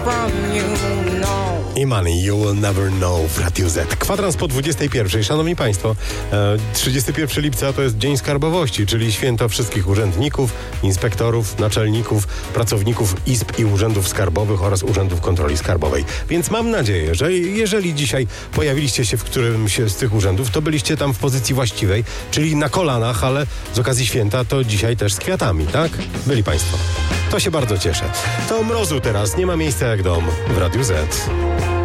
from you, no. Imani, You Will Never Know w Radiu Z. Kwadrans po 21. Szanowni Państwo, 31 lipca to jest Dzień Skarbowości, czyli święto wszystkich urzędników, inspektorów, naczelników, pracowników izb i urzędów skarbowych oraz urzędów kontroli skarbowej. Więc mam nadzieję, że jeżeli dzisiaj pojawiliście się w którymś z tych urzędów, to byliście tam w pozycji właściwej, czyli na kolanach, ale z okazji święta to dzisiaj też z kwiatami, tak? Byli Państwo. To się bardzo cieszę. To mrozu teraz, nie ma miejsca jak dom w Radiu Z.